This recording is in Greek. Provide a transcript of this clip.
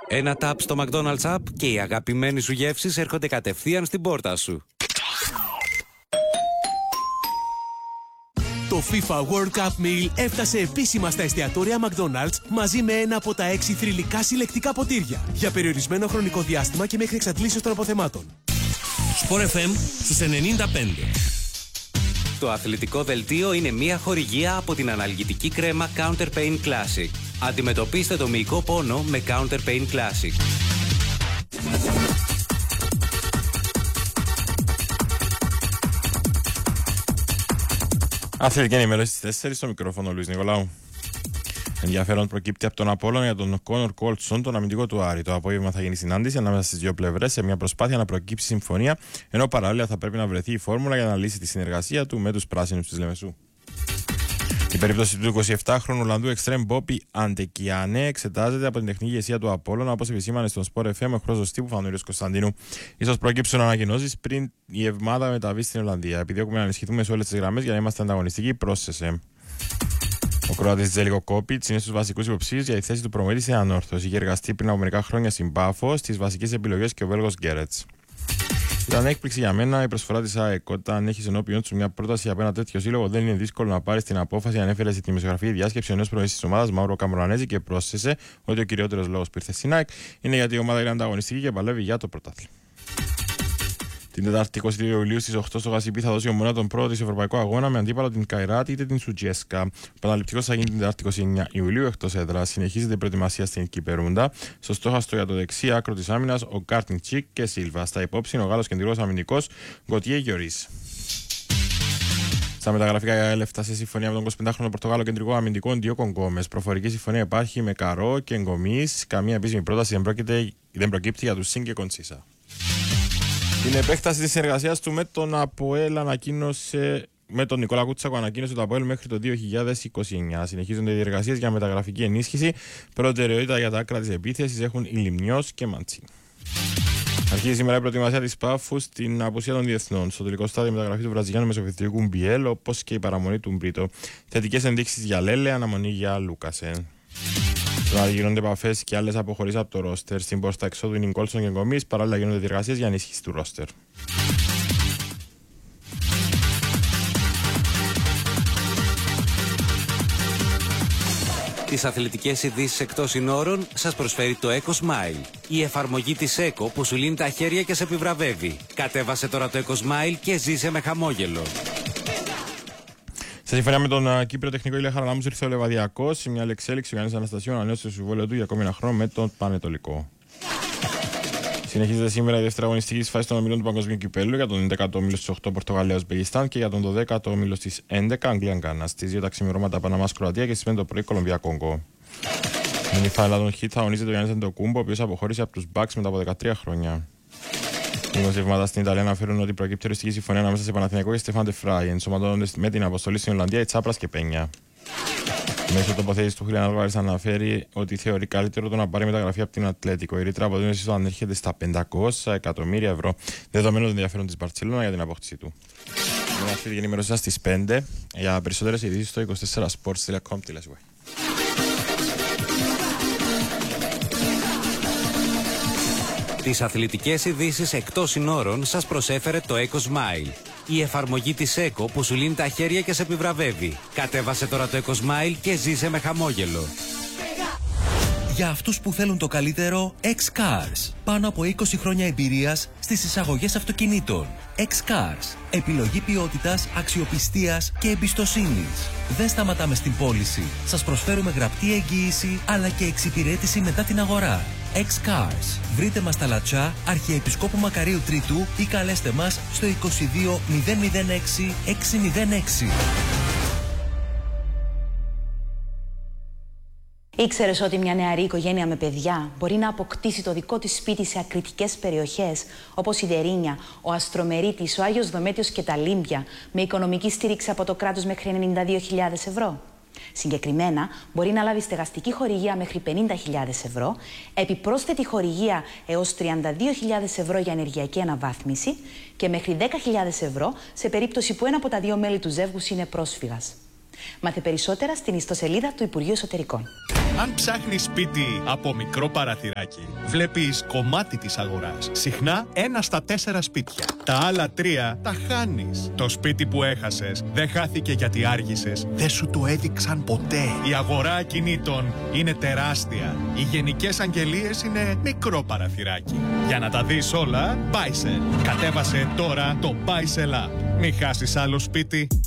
Ένα tap στο McDonald's App και οι αγαπημένοι σου γεύσεις έρχονται κατευθείαν στην πόρτα σου. Το FIFA World Cup Meal έφτασε επίσημα στα εστιατόρια McDonald's μαζί με ένα από τα 6 θρυλικά συλλεκτικά ποτήρια για περιορισμένο χρονικό διάστημα και μέχρι εξαντλήσεως των αποθεμάτων. Sport FM στους 95. Το αθλητικό δελτίο είναι μια χορηγία από την αναλγητική κρέμα Counter Pain Classic. Αντιμετωπίστε το μυϊκό πόνο με Counter Pain Classic. Αθλητική ενημέρωση στις 4 στο μικρόφωνο Λουίς Νικολάου. Ενδιαφέρον προκύπτει από τον Απόλλωνα για τον Κόνορ Κόλτσον, τον αμυντικό του Άρη. Το απόγευμα θα γίνει συνάντηση ανάμεσα στις δύο πλευρές σε μια προσπάθεια να προκύψει συμφωνία, ενώ παράλληλα θα πρέπει να βρεθεί η φόρμουλα για να λύσει τη συνεργασία του με τους πράσινους της Λεμεσού. Η περίπτωση του 27χρονου Ολλανδού εξτρέμ Μπόπι Αντεκιάνε εξετάζεται από την τεχνική ηγεσία του Απόλλωνα, όπως επισήμανε στον Sport FM ο χρόνο τύπου Φανουρίου Κωνσταντίνου. Ίσως προκύψουν ανακοινώσεις πριν η εβδομάδα μεταβεί στην Ολλανδία. Επιδιώκουμε να ενισχυθούμε σε όλες τις γραμμές για να είμαστε ανταγωνιστικοί, πρόσθεσε. Ο Κροάτης Τζέλικο Κόπιτς είναι στους βασικούς υποψήφιους για τη θέση του προμηθευτή σε ανόρθωση. Είχε εργαστεί πριν από μερικά χρόνια στην Πάφο στις βασικές επιλογές και ο Βέλγος Γκέρετς. Ήταν έκπληξη για μένα η προσφορά της ΑΕΚ. Όταν έχεις ενώπιον σου μια πρόταση από ένα τέτοιο σύλλογο, δεν είναι δύσκολο να πάρεις την απόφαση, ανέφερε στη δημοσιογραφική διάσκεψη ο νέος προμηθευτής της ομάδας Μαύρο Καμουρανέζη και πρόσθεσε ότι ο κυριότερος λόγος που ήρθε στην ΑΕΚ είναι γιατί η ομάδα είναι ανταγωνιστική και παλεύει για το πρωτάθλημα. Την Τετάρτη 22 Ιουλίου στις 8 στο Γασιπί θα δώσει ο Μονά τον πρώτο της Ευρωπαϊκού Αγώνα με αντίπαλο την Καϊράτη είτε την Σουτζέσκα. Ο επαναληπτικός θα γίνει την Τετάρτη 29 Ιουλίου εκτός έδρας. Συνεχίζεται η προετοιμασία στην Κυπερούντα. Στο στόχαστρο για το δεξί άκρο της άμυνας ο Κάρτιν Τσίκ και Σίλβα. Στα υπόψη ο Γάλλος κεντρικός αμυντικός Γκοτιέ Γιωρίς. Στα μεταγραφικά η ΑΕΛ έφτασε συμφωνία με τον 25χρονο Πορτογάλο κεντρικό αμυντικό Ντιόκο Γκόμες. Προφορική συμφωνία υπάρχει με Καρό και Γκομής. Καμία επίσημη πρόταση δεν προκύπτει για του Σιν και Κοντσίσα. Την επέκταση της συνεργασίας του με τον ΑΠΟΕΛ με τον Νικόλα Κούτσακο ανακοίνωσε το ΑΠΟΕΛ μέχρι το 2029. Συνεχίζονται οι διεργασίες για μεταγραφική ενίσχυση. Προτεραιότητα για τα άκρα της επίθεσης έχουν η Λιμνιός και Μαντσίνη. Αρχίζει σήμερα η προετοιμασία της Πάφου στην απουσία των διεθνών. Στο τελικό στάδιο μεταγραφή του Βραζιλιάνου μεσοπιθετικού Μπιέλ, όπως και η παραμονή του Μπρίτο. Θετικές ενδείξεις για Λέλε, αναμονή για Λούκασεν. Τώρα γίνονται επαφές και άλλες αποχωρήσεις από το ρόστερ. Στην πόρτα εξόδου είναι Νικόλσον και Γκομής. Παράλληλα γίνονται διεργασίες για ενίσχυση του ρόστερ. Τις αθλητικές ειδήσεις εκτός συνόρων σας προσφέρει το Eco Smile. Η εφαρμογή της Eco που σου λύνει τα χέρια και σε επιβραβεύει. Κατέβασε τώρα το Eco Smile και ζήσε με χαμόγελο. Σε συμφωνία με τον Κύπριο τεχνικό Ηλία Χαραλάμους ήρθε ο Λεβαδιακός. Σε μια άλλη εξέλιξη, ο Γιάννης Αναστασίου ανανέωσε το συμβόλαιο του για ακόμη ένα χρόνο με τον Πανετολικό. Συνεχίζεται σήμερα η δεύτερη αγωνιστική φάση των ομίλων του Παγκοσμίου Κυπέλλου για τον 11ο όμιλο στις 8 Πορτογαλία Ουσμπεκιστάν και για τον 12ο όμιλο στις 11 Αγγλία Γκάνα. Στις 2 τα ξημερώματα Παναμάς Κροατία και στις 5 το πρωί Κολομβία Κόγκο. Με η φάλα των Χιτ θα αγωνίζεται ο Γιάννης Αντοκούμπο, ο οποίος αποχώρησε από τους Bucks μετά από 13 χρόνια. Οι δημοσιεύματα στην Ιταλία αναφέρουν ότι προκύπτει οριστική συμφωνία ανάμεσα σε Παναθηναϊκό και Στεφάν Τεφράι. Ενσωματώνονται με την αποστολή στην Ολλανδία οι Τσάπρας και Πένια. Μέσω τοποθέτηση του Χιλιάν Αλβάρης αναφέρει ότι θεωρεί καλύτερο το να πάρει μεταγραφή από την Ατλέτικο. Η ρήτρα αποδίνωση του ανέρχεται στα 500 εκατομμύρια ευρώ, δεδομένου του ενδιαφέρον της Μπαρτσελόνα για την απόκτησή του. Είναι αυτή την ενημέρωση σας στις 5. Για περισσότερες ειδήσεις στο 24sports.com. Τις αθλητικές ειδήσεις εκτός συνόρων σας προσέφερε το Eco Smile. Η εφαρμογή της Eco που σου λύνει τα χέρια και σε επιβραβεύει. Κατέβασε τώρα το Eco Smile και ζήσε με χαμόγελο. Για αυτούς που θέλουν το καλύτερο, X-Cars. Πάνω από 20 χρόνια εμπειρίας στις εισαγωγές αυτοκινήτων. X-Cars. Επιλογή ποιότητας, αξιοπιστίας και εμπιστοσύνης. Δεν σταματάμε στην πώληση. Σας προσφέρουμε γραπτή εγγύηση αλλά και εξυπηρέτηση μετά την αγορά. X-Cars. Βρείτε μας στα Λατσά, Αρχιεπισκόπου Μακαρίου Τρίτου ή καλέστε μας στο 22 006 606. Ήξερες ότι μια νεαρή οικογένεια με παιδιά μπορεί να αποκτήσει το δικό της σπίτι σε ακριτικές περιοχές όπως η Δερίνια, ο Αστρομερίτης, ο Άγιος Δομέτιος και τα Λίμπια με οικονομική στήριξη από το κράτος μέχρι 92.000 ευρώ. Συγκεκριμένα, μπορεί να λάβει στεγαστική χορηγία μέχρι 50.000 ευρώ, επιπρόσθετη χορηγία έως 32.000 ευρώ για ενεργειακή αναβάθμιση και μέχρι 10.000 ευρώ σε περίπτωση που ένα από τα δύο μέλη του ζεύγους είναι πρόσφυγας. Μάθε περισσότερα στην ιστοσελίδα του Υπουργείου Εσωτερικών. Αν ψάχνεις σπίτι από μικρό παραθυράκι, βλέπεις κομμάτι της αγοράς. Συχνά 1 στα 4 σπίτια. Τα άλλα 3 τα χάνεις. Το σπίτι που έχασες δεν χάθηκε γιατί άργησες. Δεν σου το έδειξαν ποτέ. Η αγορά ακινήτων είναι τεράστια. Οι γενικές αγγελίες είναι μικρό παραθυράκι. Για να τα δεις όλα, Buysell. Κατέβασε τώρα το Buysell App. Μην χάσεις άλλο σπίτι.